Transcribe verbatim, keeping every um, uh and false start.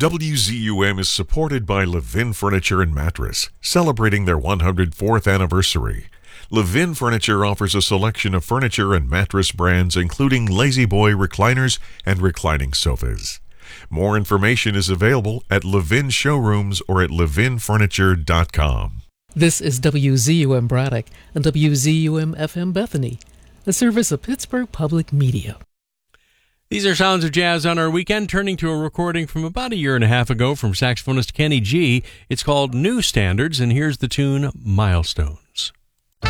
W Z U M is supported by Levin Furniture and Mattress, celebrating their one hundred fourth anniversary. Levin Furniture offers a selection of furniture and mattress brands, including Lazy Boy recliners and reclining sofas. More information is available at Levin Showrooms or at levin furniture dot com. This is W Z U M Braddock and W Z U M F M Bethany, a service of Pittsburgh Public Media. These are sounds of jazz on our weekend, turning to a recording from about a year and a half ago from saxophonist Kenny G. It's called New Standards, and here's the tune Milestone.